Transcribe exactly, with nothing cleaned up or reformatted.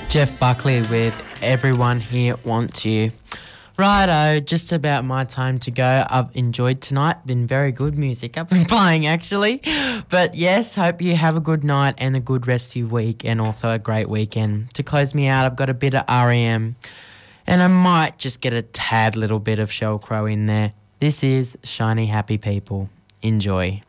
Jeff Buckley with Everyone Here Wants You. Righto, just about my time to go. I've enjoyed tonight. Been very good music I've been playing, actually. But yes, hope you have a good night and a good rest of your week and also a great weekend. To close me out, I've got a bit of R E M and I might just get a tad little bit of Sheryl Crow in there. This is Shiny Happy People. Enjoy.